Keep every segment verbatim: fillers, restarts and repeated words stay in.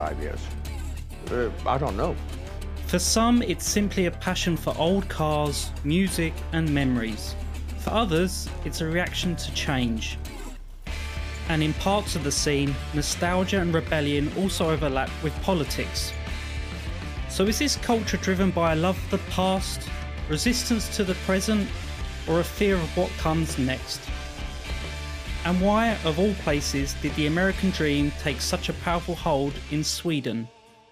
Five years. Uh, I don't know. For some, it's simply a passion for old cars, music and memories. For others, it's a reaction to change. And in parts of the scene, nostalgia and rebellion also overlap with politics. So is this culture driven by a love of the past, resistance to the present, or a fear of what comes next? And why, of all places, did the American dream take such a powerful hold in Sweden?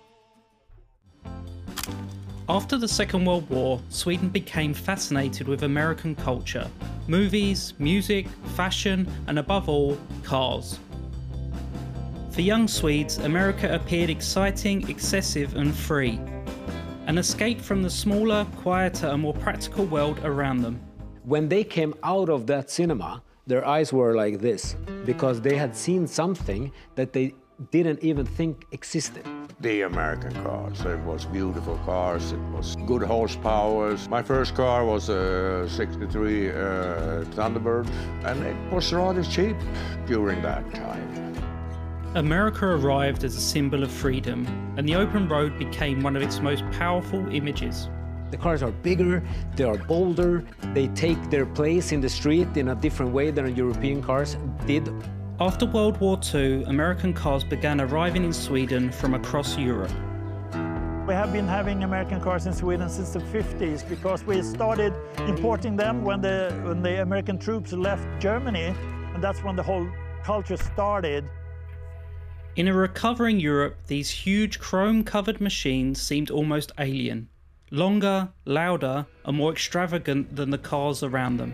After the Second World War, Sweden became fascinated with American culture, movies, music, fashion, and above all, cars. For young Swedes, America appeared exciting, excessive, and free. An escape from the smaller, quieter, and more practical world around them. When they came out of that cinema, their eyes were like this, because they had seen something that they didn't even think existed. The American cars. It was beautiful cars, it was good horsepower. My first car was a sixty-three uh, Thunderbird, and it was rather cheap during that time. America arrived as a symbol of freedom, and the open road became one of its most powerful images. The cars are bigger, they are bolder, they take their place in the street in a different way than European cars did. After World War Two, American cars began arriving in Sweden from across Europe. We have been having American cars in Sweden since the fifties because we started importing them when the, when the American troops left Germany, and that's when the whole culture started. In a recovering Europe, these huge chrome-covered machines seemed almost alien. Longer, louder, and more extravagant than the cars around them.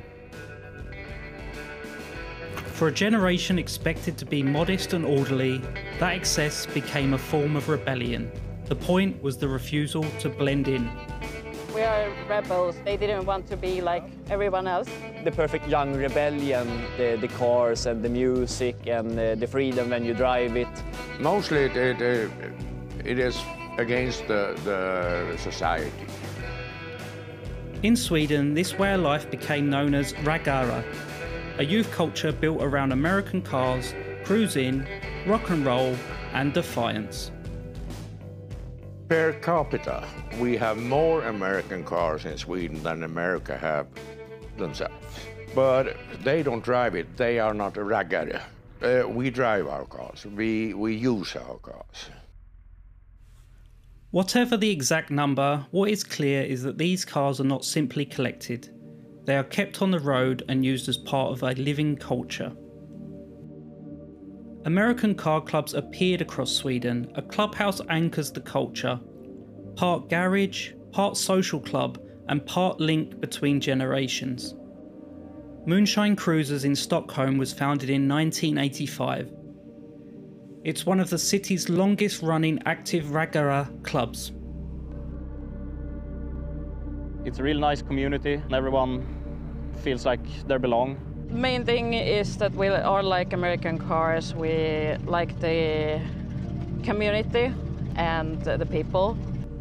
For a generation expected to be modest and orderly, that excess became a form of rebellion. The point was the refusal to blend in. We are rebels. They didn't want to be like everyone else. The perfect young rebellion, the, the cars and the music and uh, the freedom when you drive it. Mostly it, it, uh, it is against the, the society. In Sweden, this way of life became known as raggare, a youth culture built around American cars, cruising, rock and roll, and defiance. Per capita, we have more American cars in Sweden than America have themselves. But they don't drive it, they are not raggare. Uh, we drive our cars, we, we use our cars. Whatever the exact number, what is clear is that these cars are not simply collected. They are kept on the road and used as part of a living culture. American car clubs appeared across Sweden. A clubhouse anchors the culture. Part garage, part social club, and part link between generations. Moonshine Cruisers in Stockholm was founded in nineteen eighty-five. It's one of the city's longest running active raggare clubs. It's a real nice community. Everyone feels like they belong. Main thing is that we are like American cars. We like the community and the people.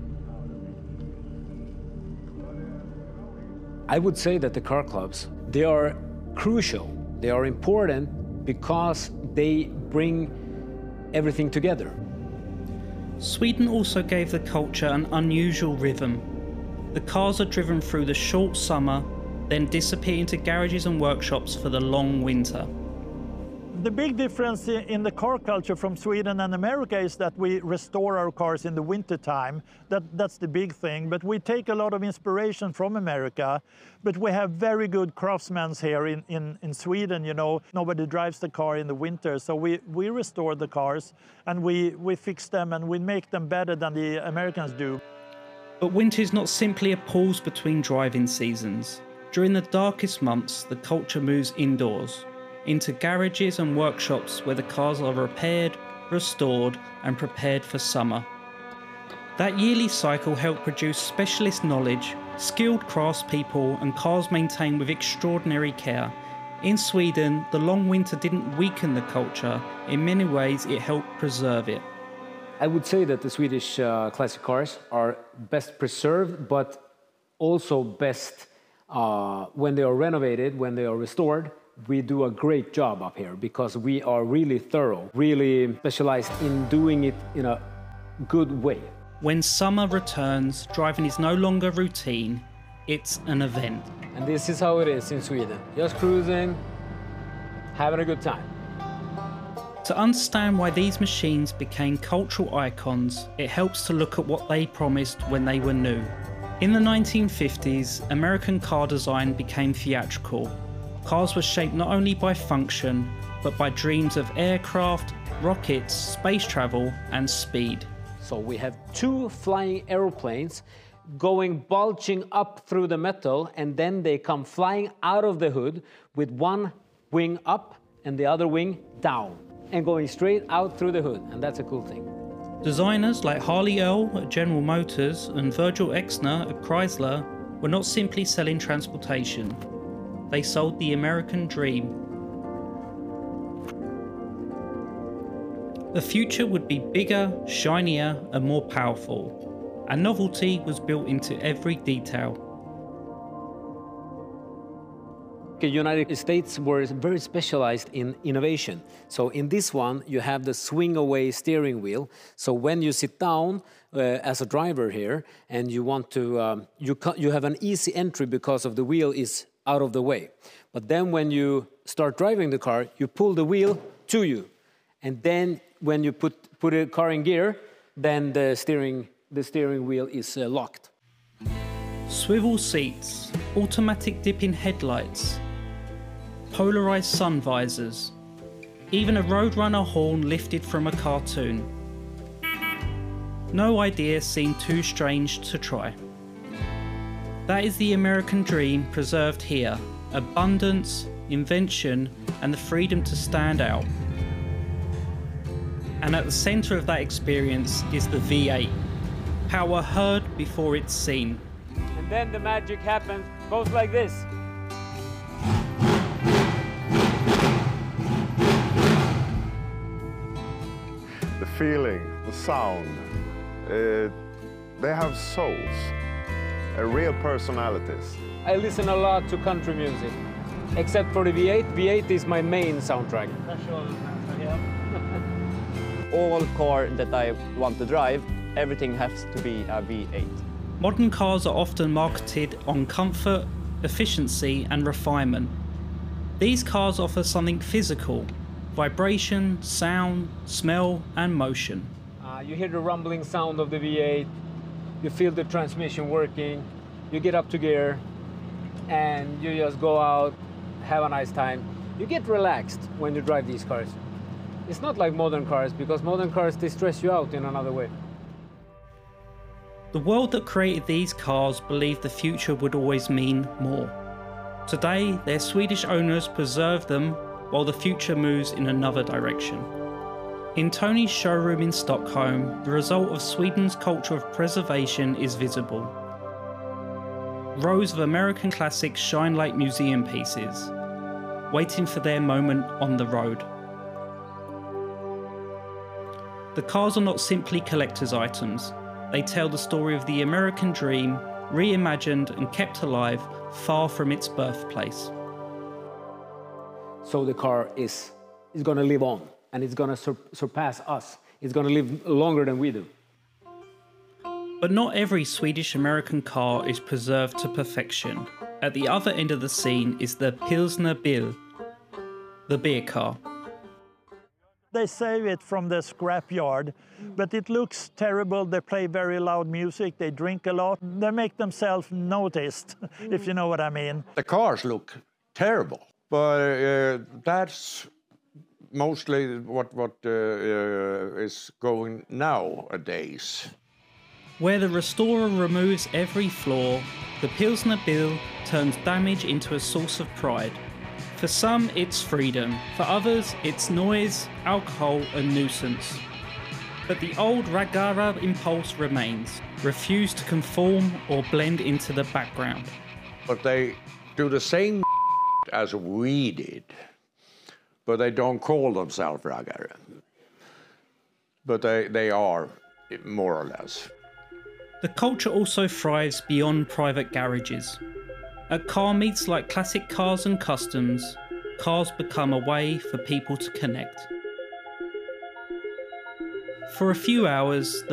I would say that the car clubs, they are crucial. They are important because they bring everything together. Sweden also gave the culture an unusual rhythm. The cars are driven through the short summer, then disappear into garages and workshops for the long winter. The big difference in the car culture from Sweden and America is that we restore our cars in the winter time. That, that's the big thing, but we take a lot of inspiration from America, but we have very good craftsmen here in, in, in Sweden, you know. Nobody drives the car in the winter, so we, we restore the cars and we, we fix them and we make them better than the Americans do. But winter is not simply a pause between driving seasons. During the darkest months, the culture moves indoors, into garages and workshops where the cars are repaired, restored, and prepared for summer. That yearly cycle helped produce specialist knowledge, skilled craftspeople, and cars maintained with extraordinary care. In Sweden, the long winter didn't weaken the culture. In many ways, it helped preserve it. I would say that the Swedish uh, classic cars are best preserved, but also best uh, when they are renovated, when they are restored. We do a great job up here because we are really thorough, really specialized in doing it in a good way. When summer returns, driving is no longer routine, it's an event. And this is how it is in Sweden. Just cruising, having a good time. To understand why these machines became cultural icons, it helps to look at what they promised when they were new. In the nineteen fifties, American car design became theatrical. Cars were shaped not only by function, but by dreams of aircraft, rockets, space travel, and speed. So we have two flying aeroplanes going bulging up through the metal, and then they come flying out of the hood with one wing up and the other wing down, and going straight out through the hood, and that's a cool thing. Designers like Harley Earl at General Motors and Virgil Exner at Chrysler were not simply selling transportation. They sold the American dream. The future would be bigger, shinier, and more powerful, and novelty was built into every detail. The United States were very specialized in innovation. So in this one, you have the swing-away steering wheel. So when you sit down uh, as a driver here, and you want to, um, you, you have an easy entry because of the wheel is out of the way. But then when you start driving the car, you pull the wheel to you. And then when you put, put a car in gear, then the steering, the steering wheel is uh, locked. Swivel seats, automatic dipping headlights, polarized sun visors, even a Roadrunner horn lifted from a cartoon. No idea seemed too strange to try. That is the American dream preserved here: abundance, invention, and the freedom to stand out. And at the center of that experience is the V eight. Power heard before it's seen. And then the magic happens, goes like this. The feeling, the sound, uh, they have souls, uh, real personalities. I listen a lot to country music, except for the V eight. V eight is my main soundtrack. All car that I want to drive, everything has to be a V eight. Modern cars are often marketed on comfort, efficiency, and refinement. These cars offer something physical: vibration, sound, smell, and motion. Uh, you hear the rumbling sound of the V eight, you feel the transmission working, you get up to gear, and you just go out, have a nice time. You get relaxed when you drive these cars. It's not like modern cars, because modern cars, they stress you out in another way. The world that created these cars believed the future would always mean more. Today, their Swedish owners preserve them while the future moves in another direction. In Tony's showroom in Stockholm, the result of Sweden's culture of preservation is visible. Rows of American classics shine like museum pieces, waiting for their moment on the road. The cars are not simply collector's items. They tell the story of the American dream, reimagined and kept alive far from its birthplace. So the car is, is going to live on, and it's going to sur surpass us. It's going to live longer than we do. But not every Swedish-American car is preserved to perfection. At the other end of the scene is the Pilsner Bil, the beer car. They save it from the scrapyard, but it looks terrible. They play very loud music, they drink a lot. They make themselves noticed, if you know what I mean. The cars look terrible, but uh, that's mostly what, what uh, uh, is going nowadays. Where the restorer removes every flaw, the Pilsner Bil turns damage into a source of pride. For some, it's freedom. For others, it's noise, alcohol, and nuisance. But the old Ragara impulse remains, refused to conform or blend into the background. But they do the same as we did, but they don't call themselves Ragara. But they, they are, more or less. The culture also thrives beyond private garages. At car meets like Classic Cars and Customs, cars become a way for people to connect. For a few hours,